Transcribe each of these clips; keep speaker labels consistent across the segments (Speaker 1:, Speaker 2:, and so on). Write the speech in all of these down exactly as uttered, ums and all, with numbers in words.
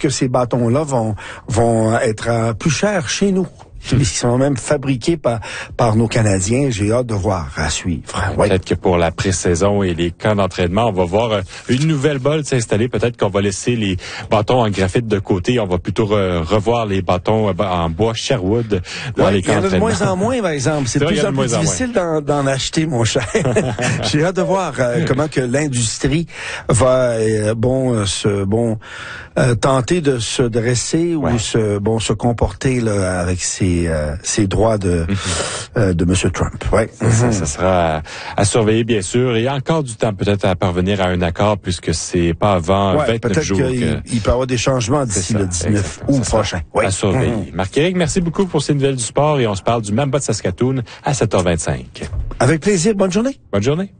Speaker 1: que ces bâtons-là vont vont être euh, plus chers chez nous. Ils sont même fabriqués par, par nos Canadiens. J'ai hâte de voir, à suivre.
Speaker 2: Ouais. Peut-être que pour la pré-saison et les camps d'entraînement, on va voir une nouvelle bolle s'installer. Peut-être qu'on va laisser les bâtons en graphite de côté. On va plutôt re- revoir les bâtons en bois Sherwood dans
Speaker 1: ouais,
Speaker 2: les camps d'entraînement.
Speaker 1: Il y en a de moins en moins, par exemple. C'est, C'est de plus en plus difficile d'en, d'en acheter, mon cher. J'ai hâte de voir euh, comment que l'industrie va euh, bon euh, se bon euh, tenter de se dresser ouais. ou se bon se comporter là, avec ses Euh, ses droits de mm-hmm. euh, de Monsieur Trump. Ouais.
Speaker 2: Ça, mm-hmm. ça sera à, à surveiller bien sûr. Et encore du temps peut-être à parvenir à un accord puisque c'est pas avant
Speaker 1: ouais,
Speaker 2: vingt-neuf jours.
Speaker 1: Peut-être qu'il
Speaker 2: que...
Speaker 1: il peut y avoir des changements d'ici le dix-neuf août prochain.
Speaker 2: Ouais. À surveiller. Mm-hmm. Marc-Éric, merci beaucoup pour ces nouvelles du sport et on se parle du Mamba de Saskatoon à sept heures vingt-cinq.
Speaker 1: Avec plaisir. Bonne journée.
Speaker 2: Bonne journée.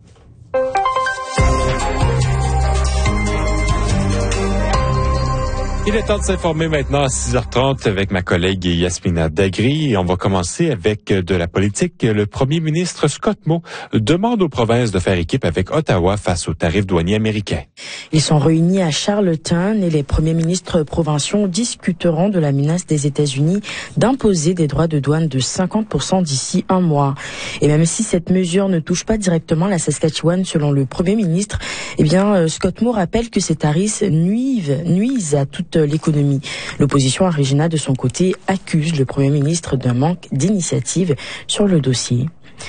Speaker 2: Il est temps de s'informer maintenant à six heures trente avec ma collègue Yasmina Dagri. Et on va commencer avec de la politique. Le premier ministre Scott Moe demande aux provinces de faire équipe avec Ottawa face aux tarifs douaniers américains.
Speaker 3: Ils sont réunis à Charlottetown et les premiers ministres provinciaux discuteront de la menace des États-Unis d'imposer des droits de douane de cinquante pour cent d'ici un mois. Et même si cette mesure ne touche pas directement la Saskatchewan selon le premier ministre, eh bien, Scott Moe rappelle que ces tarifs nuisent, nuisent à toute l'économie. L'opposition à Regina, de son côté, accuse le Premier ministre d'un manque d'initiative sur le dossier.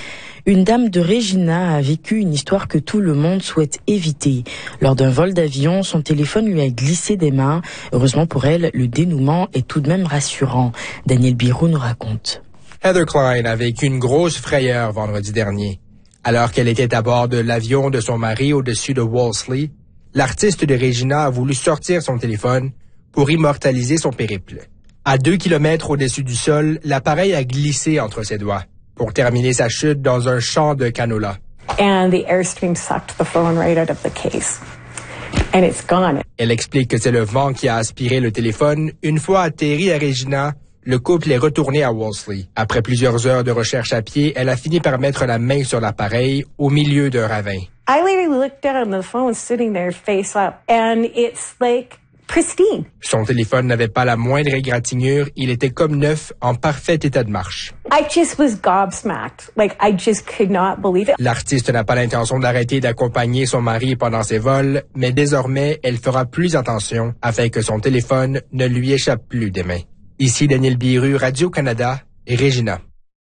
Speaker 3: Une dame de Regina a vécu une histoire que tout le monde souhaite éviter. Lors d'un vol d'avion, son téléphone lui a glissé des mains. Heureusement pour elle, le dénouement est tout de même rassurant. Daniel Birou nous raconte.
Speaker 4: Heather Klein a vécu une grosse frayeur vendredi dernier. Alors qu'elle était à bord de l'avion de son mari au-dessus de Wolseley, l'artiste de Regina a voulu sortir son téléphone pour immortaliser son périple. À deux kilomètres au-dessus du sol, l'appareil a glissé entre ses doigts pour terminer sa chute dans un champ de canola.
Speaker 5: And the airstream sucked the phone right out of the case. And it's gone.
Speaker 4: Elle explique que c'est le vent qui a aspiré le téléphone. Une fois atterri à Regina, le couple est retourné à Wolseley. Après plusieurs heures de recherche à pied, elle a fini par mettre la main sur l'appareil au milieu d'un ravin.
Speaker 5: I literally looked down at the phone sitting there face up and it's like pristine.
Speaker 4: Son téléphone n'avait pas la moindre égratignure, il était comme neuf, en parfait état de marche.
Speaker 5: I just was gobsmacked. Like, I just could not believe it.
Speaker 4: L'artiste n'a pas l'intention d'arrêter d'accompagner son mari pendant ses vols, mais désormais, elle fera plus attention afin que son téléphone ne lui échappe plus des mains. Ici Daniel Biru, Radio-Canada et Regina.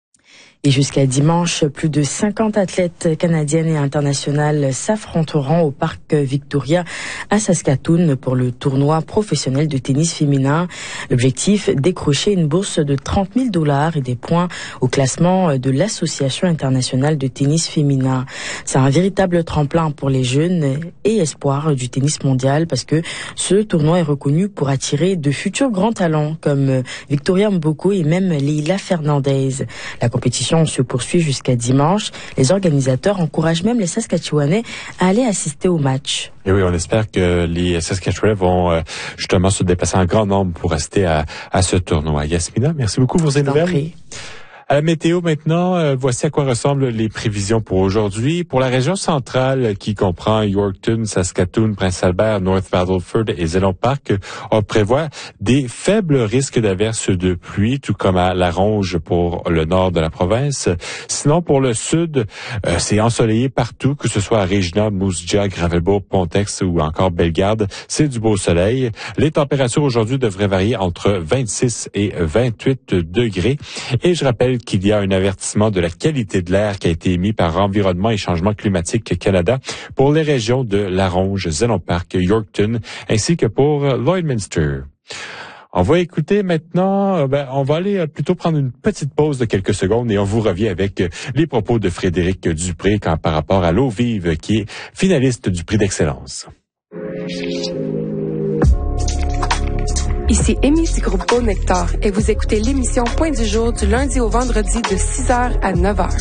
Speaker 3: Et jusqu'à dimanche, plus de cinquante athlètes canadiennes et internationales s'affronteront au parc Victoria à Saskatoon pour le tournoi professionnel de tennis féminin. L'objectif, décrocher une bourse de trente mille dollars et des points au classement de l'Association internationale de tennis féminin. C'est un véritable tremplin pour les jeunes et espoirs du tennis mondial parce que ce tournoi est reconnu pour attirer de futurs grands talents comme Victoria Mboko et même Leila Fernandez. La compétition se poursuit jusqu'à dimanche. Les organisateurs encouragent même les Saskatchewanais à aller assister au match.
Speaker 2: Et oui, on espère que les Saskatchewanais vont euh, justement se déplacer en grand nombre pour rester à, à ce tournoi. Yasmina, merci beaucoup pour ces nouvelles. À la météo maintenant, euh, voici à quoi ressemblent les prévisions pour aujourd'hui. Pour la région centrale qui comprend Yorkton, Saskatoon, Prince-Albert, North Battleford et Zénon Park, on prévoit des faibles risques d'averses de pluie, tout comme à La Ronge pour le nord de la province. Sinon, pour le sud, euh, c'est ensoleillé partout, que ce soit à Regina, Moose Jaw, Gravelbourg, Pontex ou encore Bellegarde. C'est du beau soleil. Les températures aujourd'hui devraient varier entre vingt-six et vingt-huit degrés. Et je rappelle qu'il y a un avertissement de la qualité de l'air qui a été émis par Environnement et Changement climatique Canada pour les régions de La Ronge, Zénon Park, Yorkton, ainsi que pour Lloydminster. On va écouter maintenant, ben, on va aller plutôt prendre une petite pause de quelques secondes et on vous revient avec les propos de Frédéric Dupré quand, par rapport à l'eau vive qui est finaliste du prix d'excellence.
Speaker 6: Ici Amy du groupe Beau Nectar et vous écoutez l'émission Point du jour du lundi au vendredi de six heures à neuf heures.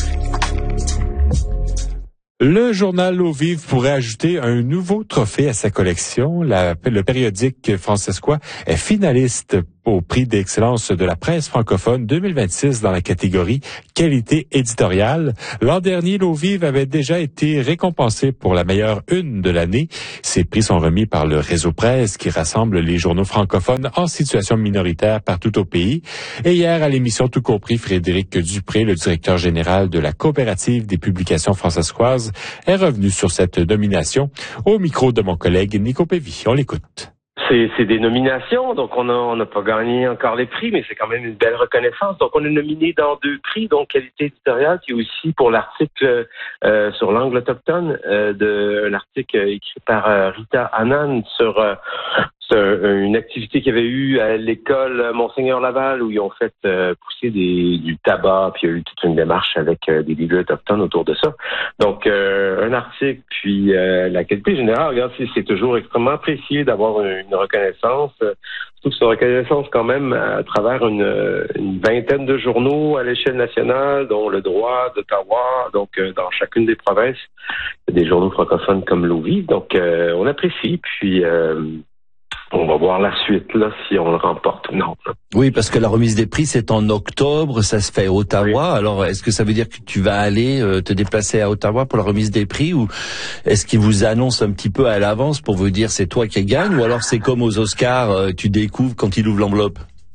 Speaker 2: Le journal L'Eau vive pourrait ajouter un nouveau trophée à sa collection. La, le périodique francescois est finaliste au prix d'excellence de la presse francophone deux mille vingt-six dans la catégorie qualité éditoriale. L'an dernier, L'Eau Vive avait déjà été récompensé pour la meilleure une de l'année. Ces prix sont remis par le Réseau Presse qui rassemble les journaux francophones en situation minoritaire partout au pays. Et hier, à l'émission Tout compris, Frédéric Dupré, le directeur général de la coopérative des publications francescoises, est revenu sur cette nomination au micro de mon collègue Nico Pévy. On l'écoute.
Speaker 7: C'est, c'est des nominations, donc on n'a on a pas gagné encore les prix, mais c'est quand même une belle reconnaissance. Donc on est nominé dans deux prix, donc qualité éditoriale, qui est aussi pour l'article euh, sur l'angle autochtone, euh, de l'article écrit par euh, Rita Anand sur euh, une activité qu'il y avait eu à l'école Monseigneur Laval où ils ont fait euh, pousser des, du tabac, puis il y a eu toute une démarche avec euh, des leaders autochtones autour de ça. Donc, euh, un article, puis euh, la qualité générale, regarde, c'est, c'est toujours extrêmement apprécié d'avoir une, une reconnaissance. Euh, surtout que c'est une reconnaissance quand même à travers une, une vingtaine de journaux à l'échelle nationale, dont le Droit d'Ottawa, donc euh, dans chacune des provinces, il y a des journaux francophones comme L'Eau Vive. Donc, euh, on apprécie, puis... Euh, on va voir la suite, là, si on le remporte ou non.
Speaker 8: Oui, parce que la remise des prix, c'est en octobre, ça se fait à Ottawa. Oui. Alors, est-ce que ça veut dire que tu vas aller euh, te déplacer à Ottawa pour la remise des prix, ou est-ce qu'ils vous annoncent un petit peu à l'avance pour vous dire c'est toi qui gagne, ou alors c'est comme aux Oscars, euh, tu découvres quand ils ouvrent l'enveloppe?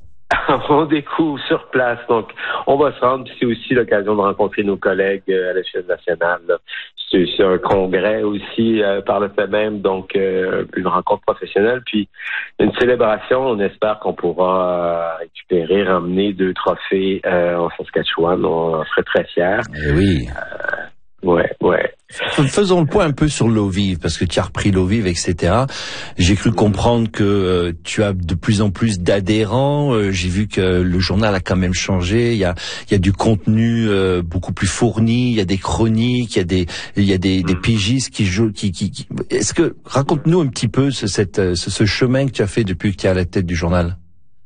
Speaker 7: On découvre sur place, donc on va se rendre, puis c'est aussi l'occasion de rencontrer nos collègues euh, à l'échelle nationale, là. C'est, c'est un congrès aussi euh, par le fait même, donc euh, une rencontre professionnelle, puis une célébration. On espère qu'on pourra euh, récupérer, ramener deux trophées euh, en Saskatchewan. On en serait très fiers.
Speaker 8: Eh oui.
Speaker 7: Euh, ouais, ouais.
Speaker 8: Faisons le point un peu sur L'Eau Vive, parce que tu as repris L'Eau Vive, et cetera. J'ai cru comprendre que euh, tu as de plus en plus d'adhérents. Euh, j'ai vu que le journal a quand même changé. Il y a, il y a du contenu euh, beaucoup plus fourni. Il y a des chroniques. Il y a des, il y a des, des pigistes qui jouent. Qui, qui, qui... Est-ce que raconte-nous un petit peu ce, cette, ce, ce chemin que tu as fait depuis que tu es à la tête du journal.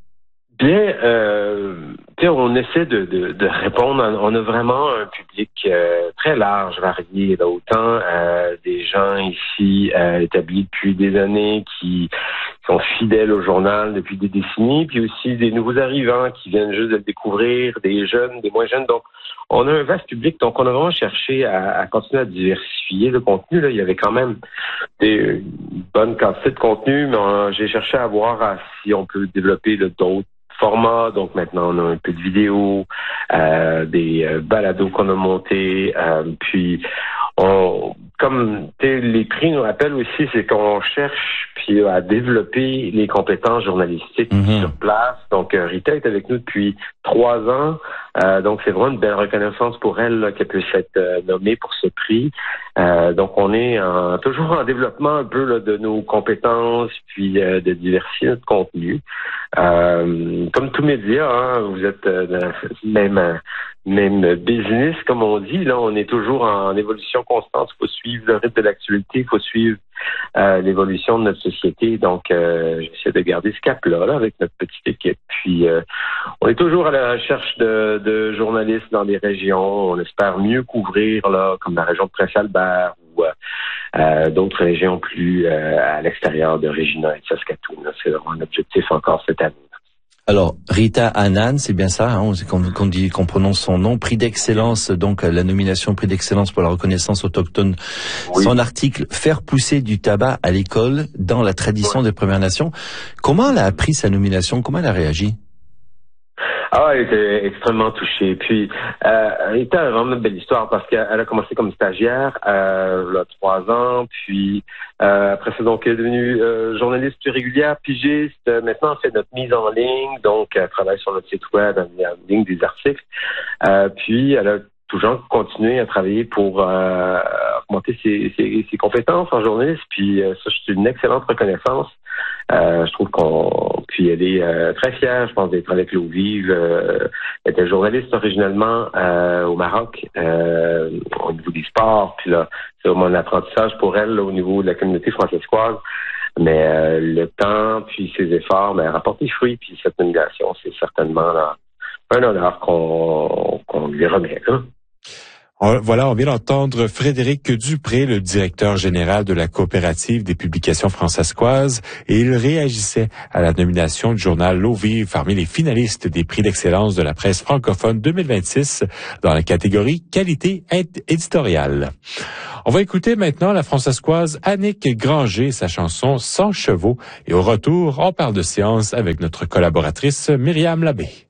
Speaker 7: Bien, euh, on essaie de, de, de répondre. On a vraiment un public euh, très large, varié. Là, autant euh, des gens ici euh, établis depuis des années qui sont fidèles au journal depuis des décennies, puis aussi des nouveaux arrivants qui viennent juste de le découvrir, des jeunes, des moins jeunes. Donc, on a un vaste public. Donc, on a vraiment cherché à, à continuer à diversifier le contenu. Là, il y avait quand même des bonnes quantités de contenu, mais on, j'ai cherché à voir à, si on peut développer là, d'autres format. Donc maintenant, on a un peu de vidéo, euh, des euh, balados qu'on a montés. Euh, puis, on, comme les prix nous rappellent aussi, c'est qu'on cherche puis à développer les compétences journalistiques mm-hmm. sur place. Donc, euh, Rita est avec nous depuis trois ans. Euh, donc, c'est vraiment une belle reconnaissance pour elle là, qu'elle puisse être euh, nommée pour ce prix. Euh, donc, on est en, toujours en développement un peu là, de nos compétences, puis euh, de diversifier notre contenu. Euh, comme tout média, hein, vous êtes euh, dans même même business, comme on dit. Là, on est toujours en évolution constante. Il faut suivre le rythme de l'actualité, il faut suivre euh, l'évolution de notre société. Donc, euh, j'essaie de garder ce cap-là là, avec notre petite équipe. Puis, euh, on est toujours à la recherche de, de journalistes dans des régions. On espère mieux couvrir, là, comme la région de Prince-Albert ou euh, euh, d'autres régions plus euh, à l'extérieur de Regina et de Saskatoon. Là. C'est vraiment un objectif encore cette année.
Speaker 8: Alors, Rita Anand, c'est bien ça, hein, qu'on, qu'on dit, qu'on prononce son nom, prix d'excellence, donc la nomination prix d'excellence pour la reconnaissance autochtone. Oui. Son article « Faire pousser du tabac à l'école dans la tradition oui. des Premières Nations ». Comment elle a appris sa nomination? Comment elle a réagi?
Speaker 7: Ah, elle était extrêmement touchée. Puis, euh, elle était vraiment une belle histoire parce qu'elle a commencé comme stagiaire, euh, il y a trois ans. Puis, euh, après ça, donc, elle est devenue euh, journaliste plus régulière, pigiste. Euh, maintenant, elle fait notre mise en ligne. Donc, elle travaille sur notre site web, elle met en ligne des articles. Euh, puis, elle a toujours continué à travailler pour euh, augmenter ses, ses, ses compétences en journaliste. Puis, euh, ça, c'est une excellente reconnaissance. Euh, je trouve qu'on puis elle est euh, très fière, je pense, d'être avec L'Eau Vive. Euh, elle était journaliste originellement euh, au Maroc euh, au niveau des sports. Puis là, c'est vraiment un apprentissage pour elle là, au niveau de la communauté francescoise. Mais euh, le temps puis ses efforts, ben, rapportent des fruits. Puis cette nomination, c'est certainement là, un honneur qu'on, qu'on lui remet. Là.
Speaker 2: Voilà, on vient d'entendre Frédéric Dupré, le directeur général de la coopérative des publications francescoises, et il réagissait à la nomination du journal L'Eau Vive parmi les finalistes des prix d'excellence de la presse francophone deux mille vingt-six dans la catégorie qualité éditoriale. On va écouter maintenant la francescoise Annick Granger et sa chanson Sans chevaux. Et au retour, on parle de science avec notre collaboratrice Myriam Labbé.